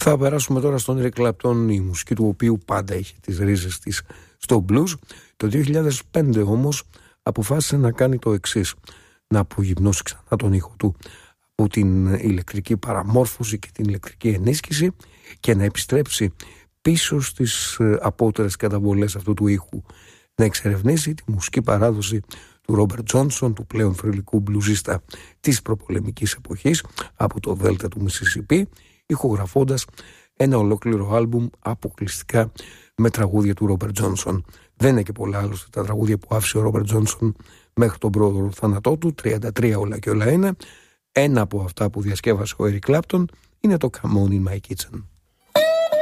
Θα περάσουμε τώρα στον Eric Clapton, η μουσική του οποίου πάντα είχε τις ρίζες της στο blues. Το 2005 όμως αποφάσισε να κάνει το εξής, να απογυμνώσει ξανά τον ήχο του από την ηλεκτρική παραμόρφωση και την ηλεκτρική ενίσχυση και να επιστρέψει πίσω στις απότερες καταβολές αυτού του ήχου, να εξερευνήσει τη μουσική παράδοση του Ρόμπερτ Τζόνσον, του πλέον θρυλικού μπλουζίστα της προπολεμικής εποχής, από το Δέλτα του Μισισιπί, ηχογραφώντας ένα ολόκληρο άλμπουμ αποκλειστικά με τραγούδια του Ρόμπερτ Τζόνσον. Δεν είναι και πολλά άλλωστε τα τραγούδια που άφησε ο Ρόμπερτ Τζόνσον μέχρι τον πρόωρο θάνατό του, 33 όλα και όλα είναι. Ένα από αυτά που διασκεύασε ο Eric Clapton είναι το Come On In My Kitchen.